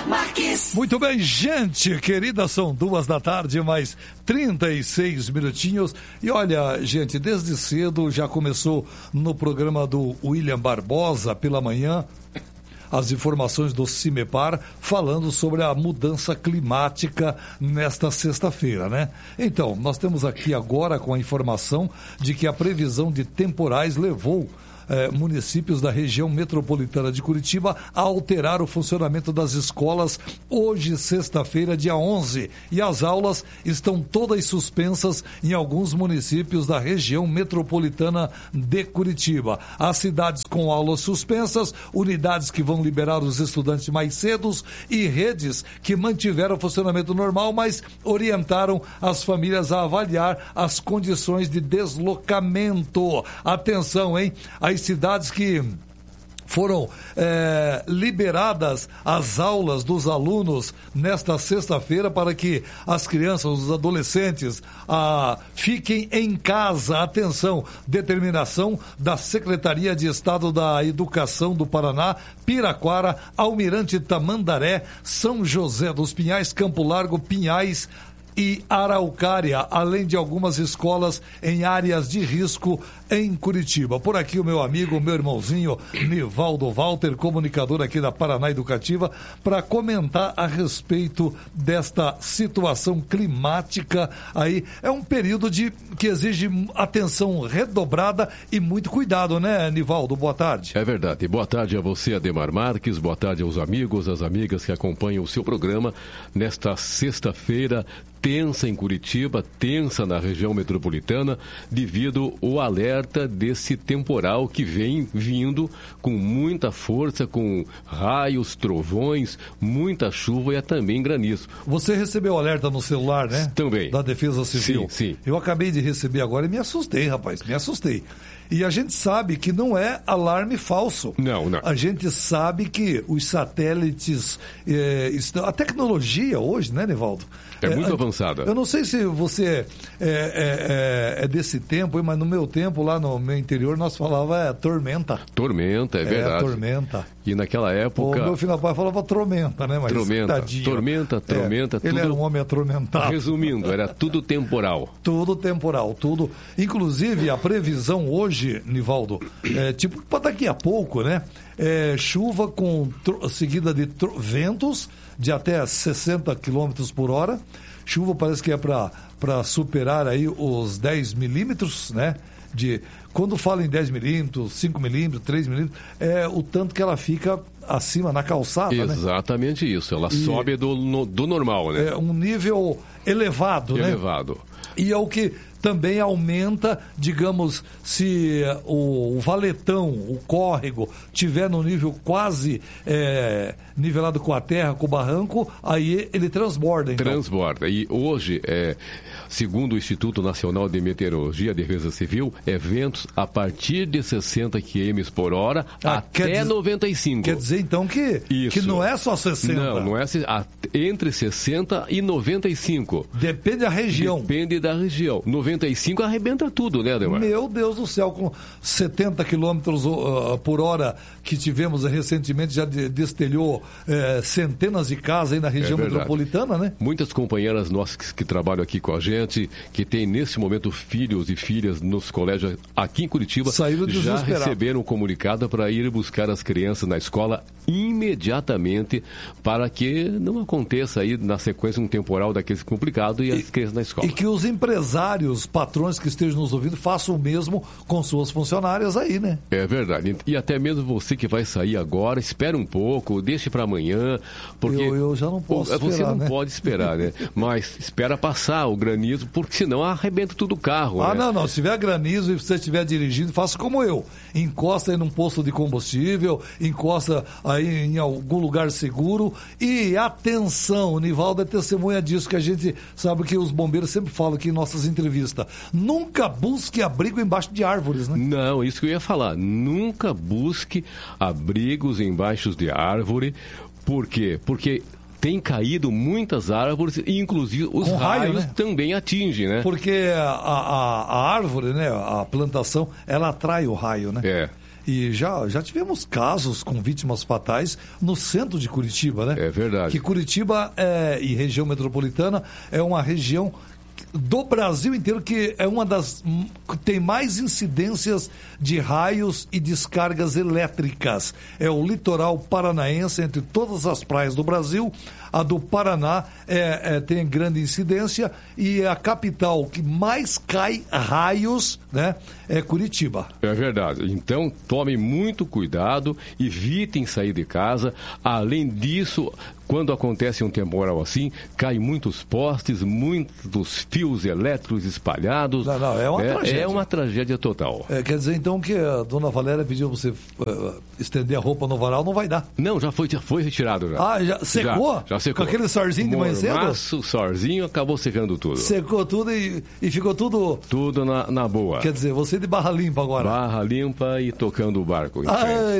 Marques. Muito bem, gente querida, são 2h, mais 36 minutinhos. E olha, gente, desde cedo já começou no programa do William Barbosa pela manhã as informações do CIMEPAR falando sobre a mudança climática nesta sexta-feira, né? Então, nós temos aqui agora com a informação de que a previsão de temporais levou municípios da região metropolitana de Curitiba a alterar o funcionamento das escolas hoje, sexta-feira, dia 11. E as aulas estão todas suspensas em alguns municípios da região metropolitana de Curitiba. As cidades com aulas suspensas, unidades que vão liberar os estudantes mais cedos e redes que mantiveram o funcionamento normal, mas orientaram as famílias a avaliar as condições de deslocamento. Atenção, hein? As cidades que foram liberadas as aulas dos alunos nesta sexta-feira para que as crianças, os adolescentes fiquem em casa. Atenção, determinação da Secretaria de Estado da Educação do Paraná, Piraquara, Almirante Tamandaré, São José dos Pinhais, Campo Largo, Pinhais e Araucária, além de algumas escolas em áreas de risco em Curitiba. Por aqui o meu amigo, meu irmãozinho Nivaldo Walter, comunicador aqui da Paraná Educativa, para comentar a respeito desta situação climática aí. É um período que exige atenção redobrada e muito cuidado, né, Nivaldo? Boa tarde. É verdade. Boa tarde a você, Ademar Marques. Boa tarde aos amigos, às amigas que acompanham o seu programa nesta sexta-feira tensa em Curitiba, tensa na região metropolitana, devido ao alerta desse temporal que vem vindo com muita força, com raios, trovões, muita chuva e também granizo. Você recebeu o alerta no celular, né? Também. Da Defesa Civil. Sim. Eu acabei de receber agora e me assustei, rapaz, me assustei. E a gente sabe que não é alarme falso. Não. A gente sabe que os satélites estão... A tecnologia hoje, né, Nivaldo? É muito avançada. Eu não sei se você é desse tempo, mas no meu tempo, lá no meu interior, nós falava tormenta. Tormenta, é verdade. Tormenta. E naquela época... O meu filho pai falava tormenta, né? Mas tormenta, ele tudo... era um homem atormentado. Resumindo, era tudo temporal. Tudo temporal, tudo. Inclusive, a previsão hoje, Nivaldo, tipo para daqui a pouco, né? Chuva seguida de ventos de até 60 km por hora. Chuva parece que é para superar aí os 10 milímetros, né? Quando fala em 10 milímetros, 5 milímetros, 3 milímetros, é o tanto que ela fica acima na calçada, Exatamente, né? Isso, ela sobe do normal, né? É um nível elevado, né? Elevado. E é o que também aumenta, digamos, se o valetão, o córrego, tiver no nível quase nivelado com a terra, com o barranco, aí ele transborda. Então. Transborda. E hoje, segundo o Instituto Nacional de Meteorologia e Defesa Civil, ventos a partir de 60 km por hora até 95. Quer dizer, então, que não é só 60. Não é entre 60 e 95. Depende da região. Depende da região. 95 arrebenta tudo, né, Ademar? Meu Deus do céu, com 70 quilômetros por hora que tivemos recentemente, já destelhou centenas de casas aí na região metropolitana, né? Muitas companheiras nossas que trabalham aqui com a gente, que têm nesse momento filhos e filhas nos colégios aqui em Curitiba, já receberam um comunicado para ir buscar as crianças na escola imediatamente, para que não aconteça aí na sequência um temporal daqueles complicado e as crianças na escola. E que os empresários, patrões que estejam nos ouvindo, façam o mesmo com suas funcionárias aí, né? É verdade. E até mesmo você que vai sair agora, espere um pouco, deixe para amanhã, porque... Eu já não posso esperar, você não pode esperar, né? Mas espera passar o granizo, porque senão arrebenta tudo o carro, né? Não. Se tiver granizo e você estiver dirigindo, faça como eu. Encosta aí num posto de combustível, encosta aí em algum lugar seguro. E atenção, o Nivaldo é testemunha disso, que a gente sabe que os bombeiros sempre falam aqui em nossas entrevistas. Nunca busque abrigo embaixo de árvores, né? Não, isso que eu ia falar. Nunca busque abrigos embaixo de árvore. Por quê? Porque tem caído muitas árvores e inclusive os raios, né? Também atingem, né? Porque a árvore, né, a plantação, ela atrai o raio, né? E já tivemos casos com vítimas fatais no centro de Curitiba, né? É verdade. Que Curitiba e região metropolitana é uma região do Brasil inteiro que é uma das que tem mais incidências de raios e descargas elétricas. É o litoral paranaense, entre todas as praias do Brasil, a do Paraná tem grande incidência, e a capital que mais cai raios, né, é Curitiba. É verdade. Então, tome muito cuidado, evitem sair de casa. Além disso, quando acontece um temporal assim, caem muitos postes, muitos fios elétricos espalhados. Não, é uma tragédia. É uma tragédia total. Quer dizer, então, que a dona Valéria pediu você estender a roupa no varal, não vai dar. Não, já foi retirado já. Ah, já secou? Já secou. Com aquele sorzinho de manhã cedo? Mormaço, sorzinho, acabou secando tudo. Secou tudo e ficou tudo... Tudo na boa. Quer dizer, você de barra limpa agora. Barra limpa e tocando o barco. Ai,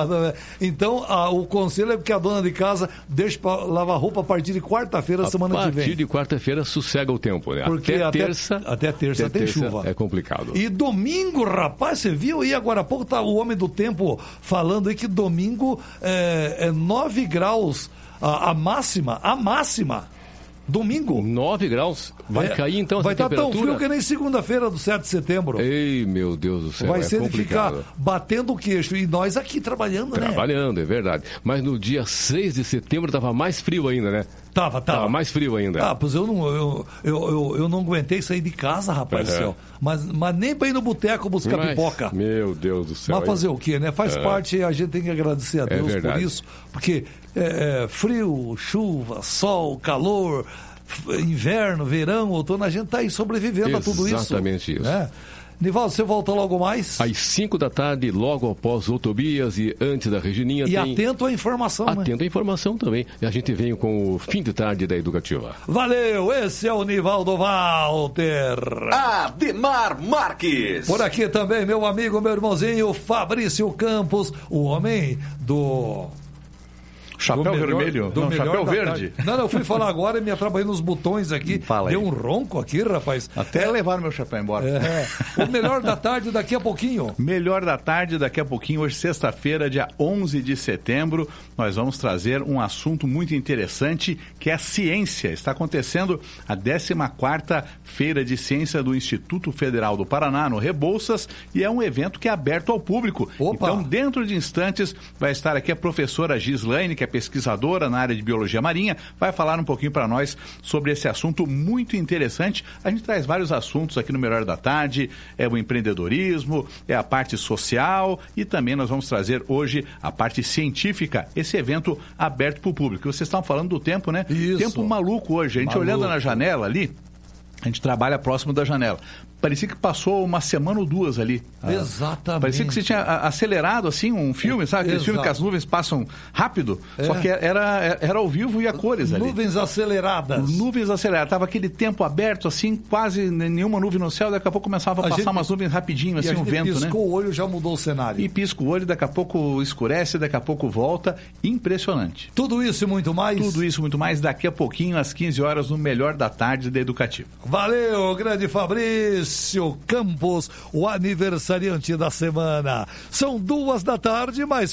então, o conselho é que a dona de casa deixe para lavar roupa a partir de quarta-feira, semana que vem. A partir de quarta-feira sossega o tempo, né? Porque até terça tem chuva. É complicado. E domingo, rapaz, você viu aí agora há pouco, tá o homem do tempo falando aí que domingo é 9 graus a máxima. Domingo. 9 graus. Vai cair então essa temperatura? Vai estar tão frio que nem segunda-feira do 7 de setembro. Ei, meu Deus do céu, vai ser complicado. De ficar batendo o queixo. E nós aqui trabalhando, né? Trabalhando, é verdade. Mas no dia 6 de setembro estava mais frio ainda, né? Tava mais frio ainda. Pois eu não aguentei sair de casa, rapaz do céu. Mas nem para ir no boteco buscar pipoca. Meu Deus do céu. Mas fazer o quê, né? Faz parte, a gente tem que agradecer a Deus por isso. Porque frio, chuva, sol, calor, inverno, verão, outono, a gente está aí sobrevivendo a tudo isso. Exatamente isso. Né? Nivaldo, você volta logo mais? Às 5 da tarde, logo após o Tobias e antes da Regininha. E atento à informação, né? Atento à informação também. E a gente vem com o fim de tarde da Educativa. Valeu, esse é o Nivaldo Walter. Ademar Marques. Por aqui também, meu amigo, meu irmãozinho, Fabrício Campos, o homem do... Chapéu vermelho? Não, chapéu verde. Não, eu fui falar agora e me atrapalhei nos botões aqui. Deu um ronco aqui, rapaz. Até levaram meu chapéu embora. O melhor da tarde daqui a pouquinho. Melhor da tarde daqui a pouquinho. Hoje, sexta-feira, dia 11 de setembro, nós vamos trazer um assunto muito interessante, que é a ciência. Está acontecendo a 14ª Feira de Ciência do Instituto Federal do Paraná, no Rebouças, e é um evento que é aberto ao público. Opa. Então, dentro de instantes, vai estar aqui a professora Gislaine, que é pesquisadora na área de biologia marinha, vai falar um pouquinho para nós sobre esse assunto muito interessante. A gente traz vários assuntos aqui no Melhor da Tarde, é o empreendedorismo, é a parte social, e também nós vamos trazer hoje a parte científica, esse evento aberto para o público. Vocês estavam falando do tempo, né? Isso. Tempo maluco hoje. A gente olhando na janela ali, a gente trabalha próximo da janela. Parecia que passou uma semana ou duas ali. Exatamente. Parecia que você tinha acelerado, assim, um filme, sabe? Aquele filme que as nuvens passam rápido, só que era ao vivo e a cores ali. Nuvens aceleradas. Nuvens aceleradas. Tava aquele tempo aberto, assim, quase nenhuma nuvem no céu, daqui a pouco começava a passar umas nuvens rapidinho, assim, um vento, né? Piscou o olho, já mudou o cenário. E pisca o olho, daqui a pouco escurece, daqui a pouco volta. Impressionante. Tudo isso e muito mais? Tudo isso e muito mais, daqui a pouquinho, às 15 horas, no Melhor da Tarde da Educativa. Valeu, grande Fabrício Campos, o aniversariante da semana. São 2 da tarde, mais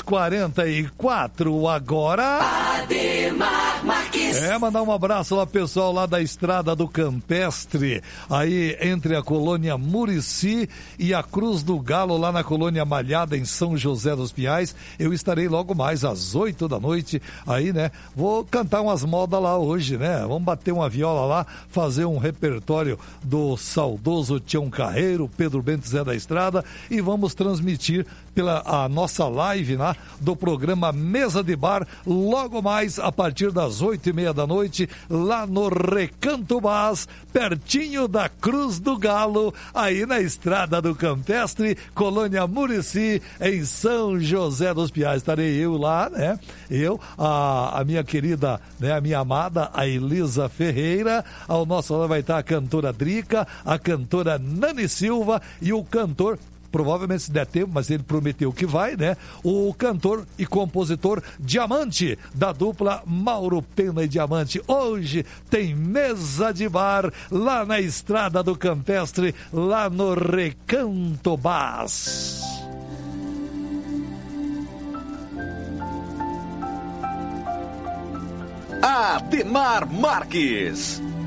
44 agora. Ademar Marques. Mandar um abraço lá, pessoal, lá da Estrada do Campestre, aí entre a colônia Murici e a Cruz do Galo, lá na colônia Malhada, em São José dos Pinhais. Eu estarei logo mais às 8 da noite, aí, né? Vou cantar umas modas lá hoje, né? Vamos bater uma viola lá, fazer um repertório do saudoso Tião Carreiro, Pedro Bento Zé da Estrada, e vamos transmitir pela a nossa live, né, do programa Mesa de Bar, logo mais a partir das 8:30 da noite, lá no Recanto Bás, pertinho da Cruz do Galo, aí na Estrada do Campestre, colônia Murici, em São José dos Pinhais. Estarei eu lá, né? Eu, a minha querida, né, a minha amada, a Elisa Ferreira. Ao nosso lado vai estar a cantora Drica, a cantora Nani Silva e o cantor, provavelmente se der tempo, mas ele prometeu que vai, né? O cantor e compositor Diamante, da dupla Mauro Pena e Diamante. Hoje tem Mesa de Bar lá na Estrada do Campestre, lá no Recanto Bás. Ademar Marques.